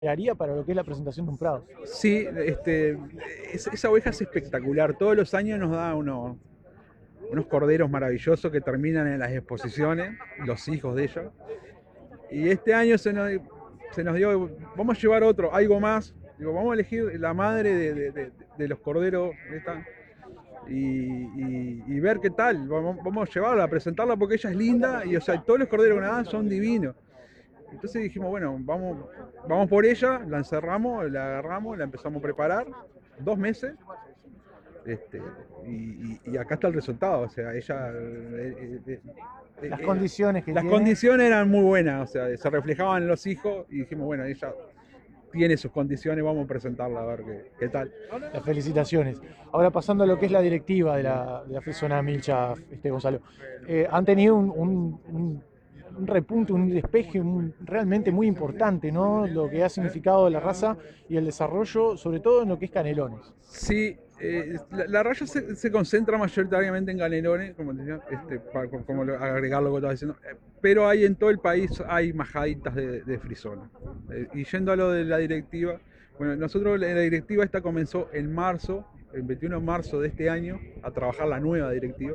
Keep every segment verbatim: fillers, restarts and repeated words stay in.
haría para lo que es la presentación de un Prado. Sí, este, es- esa oveja es espectacular. Todos los años nos da uno- unos corderos maravillosos que terminan en las exposiciones, los hijos de ella. Y este año se nos, se nos dio, vamos a llevar otro, algo más. Digo, vamos a elegir la madre de, de- de- de los corderos esta, y, y- y ver qué tal. Vamos, vamos a llevarla, a presentarla porque ella es linda y o sea, todos los corderos que nos dan son divinos. Entonces dijimos, bueno, vamos, vamos por ella, la encerramos, la agarramos, la empezamos a preparar, dos meses, este, y, y- y acá está el resultado. O sea, ella, eh, eh, eh, Las eh, condiciones que las tiene. condiciones eran muy buenas, o sea, se reflejaban en los hijos y dijimos, bueno, ella tiene sus condiciones, vamos a presentarla a ver qué, qué tal. Las felicitaciones. Ahora pasando a lo que es la directiva de la, de la Frisona Milcha, este, Gonzalo. Eh, han tenido un, un- un- un repunte, un despeje un- realmente muy importante, ¿no? Lo que ha significado la raza y el desarrollo, sobre todo en lo que es Canelones. Sí, eh, la, la raya se, se concentra mayoritariamente en Canelones, como te decía, este, para, como lo- agregar lo que estaba diciendo, eh, pero hay en todo el país hay majaditas de, de frisona. Eh, y yendo a lo de la directiva, bueno, nosotros la, la directiva esta comenzó en marzo, el veintiuno de marzo de este año, a trabajar la nueva directiva.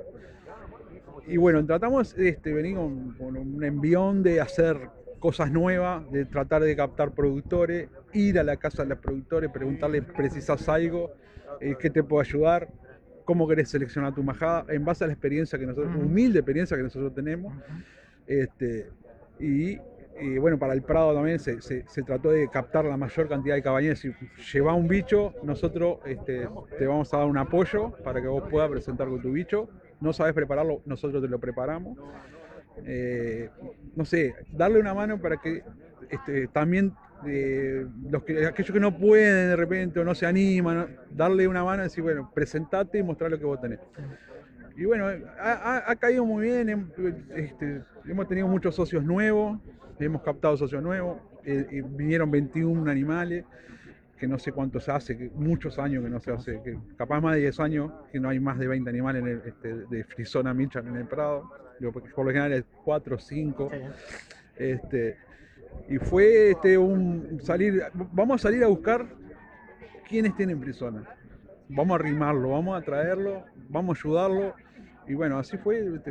Y bueno, tratamos de este, venir con, con un envión de hacer cosas nuevas, de tratar de captar productores, ir a la casa de los productores, preguntarles, ¿precisas algo? Eh, ¿Qué te puedo ayudar? ¿Cómo querés seleccionar tu majada? En base a la experiencia que nosotros, Ujú, humilde experiencia que nosotros tenemos. ujú. Este, y, y bueno, para el Prado también se, se, se trató de captar la mayor cantidad de cabañas. Si lleva un bicho, nosotros este, te vamos a dar un apoyo para que vos puedas presentar con tu bicho. No sabes prepararlo, nosotros te lo preparamos. Eh, no sé, darle una mano para que este, también eh, los que, aquellos que no pueden de repente o no se animan, ¿no? Darle una mano y decir, bueno, presentate y mostrar lo que vos tenés. Y bueno, ha, ha, ha caído muy bien, este, hemos tenido muchos socios nuevos, hemos captado socios nuevos, eh, y vinieron veintiún animales, que no sé cuántos hace, que muchos años que no se hace, que capaz más de diez años que no hay más de veinte animales en el, este, de Frisona Milchan en el Prado, digo, porque por lo general es cuatro o cinco. Sí. Este, y fue este, un salir, vamos a salir a buscar quiénes tienen Frisona. Vamos a arrimarlo, vamos a traerlo, vamos a ayudarlo. Y bueno, así fue este,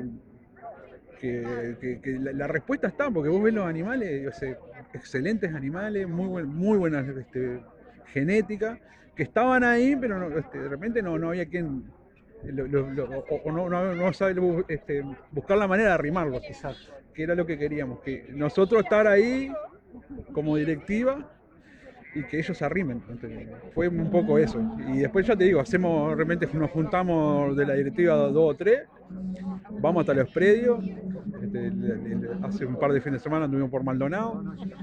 que, que, que la, la, respuesta está, porque vos ves los animales, yo sé, excelentes animales, muy, buen, muy buenas este, genética, que estaban ahí, pero no, este, de repente no, no había quien, lo, lo, lo, o, o no, no, no sabe este, buscar la manera de arrimarlos, Exacto. que era lo que queríamos, que nosotros estar ahí como directiva y que ellos se arrimen. Entonces, fue un poco eso. Y después ya te digo, hacemos, de repente nos juntamos de la directiva dos o tres, vamos hasta los predios. Este, le, le, hace un par de fines de semana anduvimos por Maldonado.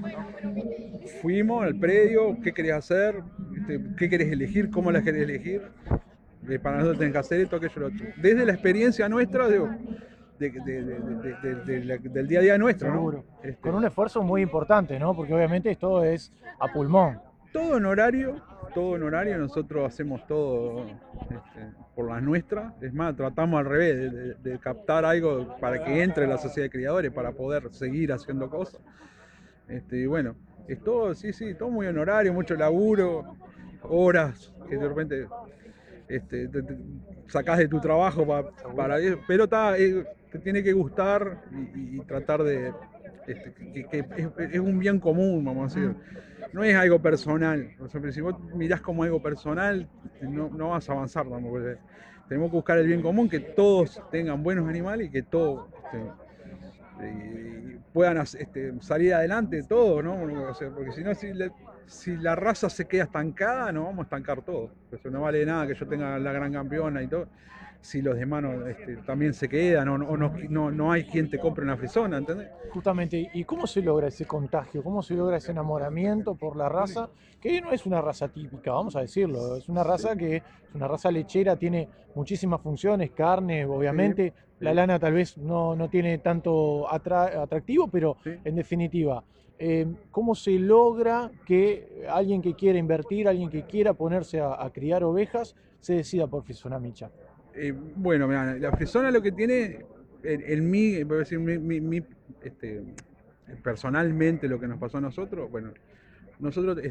Fuimos al predio, qué querés hacer, este, qué querés elegir, cómo las querés elegir. Eh, para nosotros tenés que hacer esto, aquello, lo otro. Desde la experiencia nuestra, digo, de, de, de, del día a día nuestro, ¿no? Seguro. Este, Con un esfuerzo muy importante, ¿no? Porque obviamente esto es a pulmón. todo en horario, todo en horario, nosotros hacemos todo este, por las nuestras. Es más, tratamos al revés, de, de, de captar algo para que entre la sociedad de criadores, para poder seguir haciendo cosas. Este, y bueno, es todo, sí, sí, todo muy en horario, mucho laburo, horas que de repente este, te, te sacás de tu trabajo pa, para eso, pero ta, eh, te tiene que gustar y, y tratar de, este, que, que es, es, un bien común, vamos a decir. No es algo personal. O sea, si vos mirás como algo personal, no, no vas a avanzar tampoco. Tenemos que buscar el bien común, que todos tengan buenos animales y que todos este, y puedan este, salir adelante, todo, ¿no? O sea, porque si no, si, le, si la raza se queda estancada, no vamos a estancar todo. Eso no vale nada que yo tenga la gran campeona y todo, si los demás no, este, también se quedan o, no, no, no, no hay quien te compre una frisona, ¿entendés? Justamente, ¿y cómo se logra ese contagio? ¿Cómo se logra ese enamoramiento por la raza? Que no es una raza típica, vamos a decirlo. Es una raza que es una raza lechera, tiene muchísimas funciones, carne, Sí, obviamente. La sí, lana tal vez no, no tiene tanto atra- atractivo, pero sí. en definitiva, eh, ¿cómo se logra que alguien que quiera invertir, alguien que quiera ponerse a, a criar ovejas, se decida por Frisona Milcha? Eh, bueno, mirá, la frisona lo que tiene, en, en mí, decir, mi, mi, mi, este, personalmente lo que nos pasó a nosotros, bueno, nosotros